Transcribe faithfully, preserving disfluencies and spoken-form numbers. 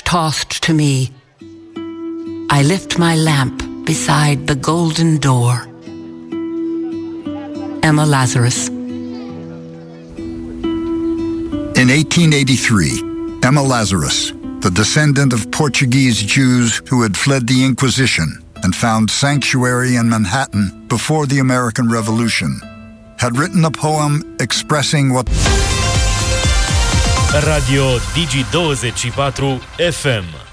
tossed to me, I lift my lamp beside the golden door. Emma Lazarus. In eighteen eighty-three, Emma Lazarus, the descendant of Portuguese Jews who had fled the Inquisition and found sanctuary in Manhattan before the American Revolution, had written a poem expressing what Radio Digi douăzeci și patru F M